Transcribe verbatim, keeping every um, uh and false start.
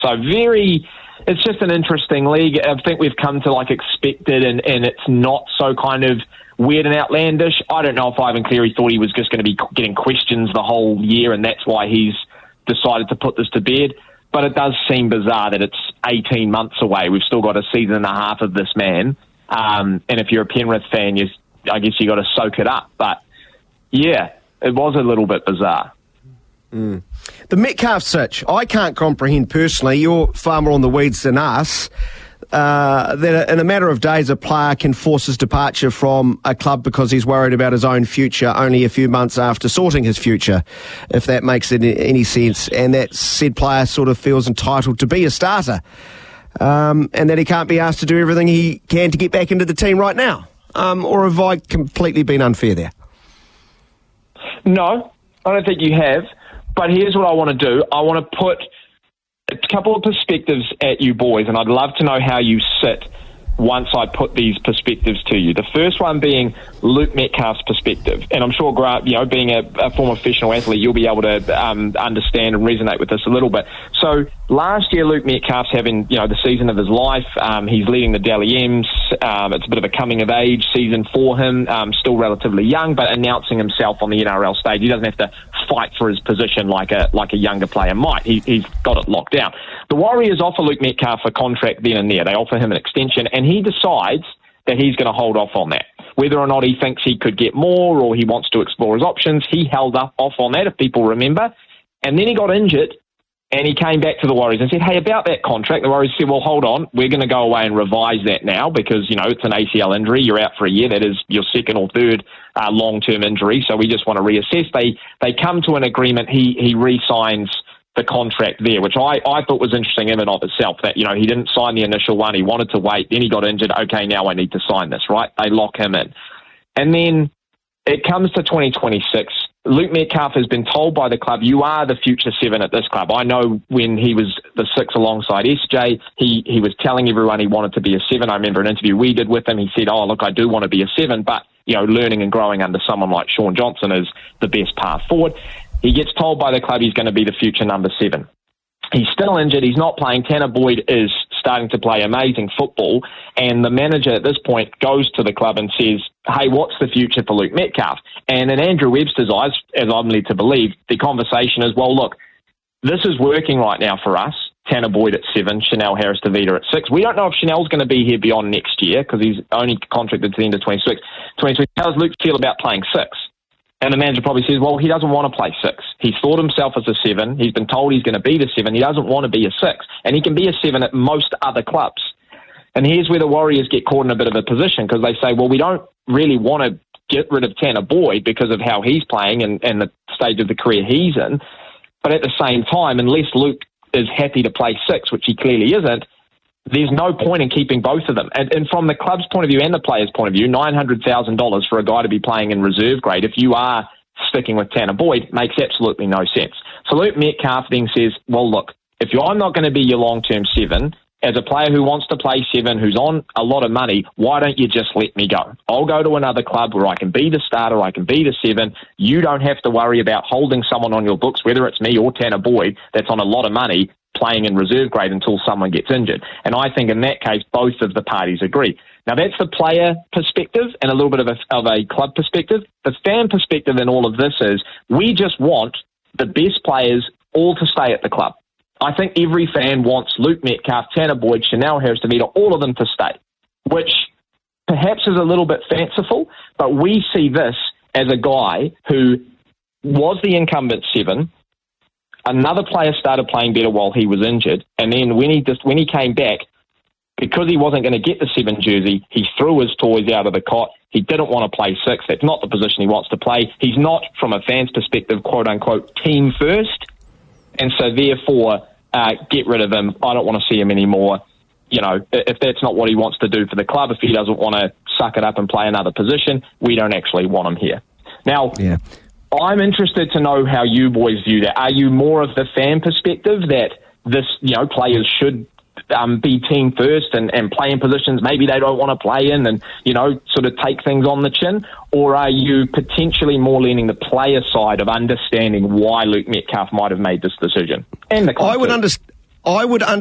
So very, it's just an interesting league. I think we've come to like expect it, and, and it's not so kind of weird and outlandish. I don't know if Ivan Cleary thought he was just going to be getting questions the whole year, and that's why he's decided to put this to bed. But it does seem bizarre that it's eighteen months away. We've still got a season and a half of this man. Um, and if you're a Penrith fan, you, I guess you got to soak it up. But yeah, it was a little bit bizarre. Mm. The Metcalf sitch, I can't comprehend personally. You're far more on the weeds than us. Uh, that in a matter of days, a player can force his departure from a club because he's worried about his own future only a few months after sorting his future, if that makes any, any sense. And that said player sort of feels entitled to be a starter, um, and that he can't be asked to do everything he can to get back into the team right now. Um, or have I completely been unfair there? No, I don't think you have. But here's what I want to do. I want to put a couple of perspectives at you boys, and I'd love to know how you sit once I put these perspectives to you. The first one being Luke Metcalf's perspective, and I'm sure Grant, you know, being a, a former professional athlete, you'll be able to um, understand and resonate with this a little bit. So last year, Luke Metcalf's having, you know, the season of his life. Um, he's leading the Dally M's. Um, it's a bit of a coming of age season for him. Um, still relatively young, but announcing himself on the N R L stage. He doesn't have to fight for his position like a like a younger player might. He, he's got it locked down. The Warriors offer Luke Metcalf a contract then and there. They offer him an extension, and he decides that he's going to hold off on that. Whether or not he thinks he could get more or he wants to explore his options, he held up off on that, if people remember. And then he got injured, and he came back to the Warriors and said, hey, about that contract. The Warriors said, well, hold on, we're going to go away and revise that now because, you know, it's an A C L injury. You're out for a year. That is your second or third uh, long-term injury, so we just want to reassess. They they come to an agreement. He, he re-signs the contract there, which I, I thought was interesting in and of itself, that, you know, he didn't sign the initial one. He wanted to wait. Then he got injured. Okay, now I need to sign this, right? They lock him in. And then it comes to twenty twenty-six. Luke Metcalf has been told by the club, you are the future seven at this club. I know when he was the six alongside S J, he, he was telling everyone he wanted to be a seven. I remember an interview we did with him. He said, oh, look, I do want to be a seven, but, you know, learning and growing under someone like Sean Johnson is the best path forward. He gets told by the club he's going to be the future number seven. He's still injured. He's not playing. Tanner Boyd is starting to play amazing football. And the manager at this point goes to the club and says, hey, what's the future for Luke Metcalf? And in Andrew Webster's eyes, as I'm led to believe, the conversation is, well, look, this is working right now for us. Tanner Boyd at seven, Chanel Harris-Tavita at six. We don't know if Chanel's going to be here beyond next year because he's only contracted to the end of twenty-six. twenty-six. How does Luke feel about playing six? And the manager probably says, well, he doesn't want to play six. He's thought himself as a seven. He's been told he's going to be the seven. He doesn't want to be a six. And he can be a seven at most other clubs. And here's where the Warriors get caught in a bit of a position because they say, well, we don't really want to get rid of Tanner Boyd because of how he's playing and, and the stage of the career he's in. But at the same time, unless Luke is happy to play six, which he clearly isn't, there's no point in keeping both of them. And, and from the club's point of view and the player's point of view, nine hundred thousand dollars for a guy to be playing in reserve grade, if you are sticking with Tanner Boyd, makes absolutely no sense. So Luke Metcalf then says, well, look, if you're, I'm not going to be your long-term seven, as a player who wants to play seven, who's on a lot of money, why don't you just let me go? I'll go to another club where I can be the starter, I can be the seven. You don't have to worry about holding someone on your books, whether it's me or Tanner Boyd, that's on a lot of money, playing in reserve grade until someone gets injured. And I think in that case, both of the parties agree. Now, that's the player perspective and a little bit of a, of a club perspective. The fan perspective in all of this is we just want the best players all to stay at the club. I think every fan wants Luke Metcalf, Tanner Boyd, Chanel Harris-Tavita, all of them to stay, which perhaps is a little bit fanciful, but we see this as a guy who was the incumbent seven. Another player started playing better while he was injured, and then when he just when he came back, because he wasn't going to get the seven jersey, he threw his toys out of the cot. He didn't want to play six. That's not the position he wants to play. He's not, from a fan's perspective, quote unquote, team first, and so therefore, uh, get rid of him. I don't want to see him anymore. You know, if that's not what he wants to do for the club, if he doesn't want to suck it up and play another position, we don't actually want him here. Now. Yeah. I'm interested to know how you boys view that. Are you more of the fan perspective that this, you know, players should um, be team first and, and play in positions maybe they don't want to play in and, you know, sort of take things on the chin? Or are you potentially more leaning the player side of understanding why Luke Metcalf might have made this decision? And the I would understand. I would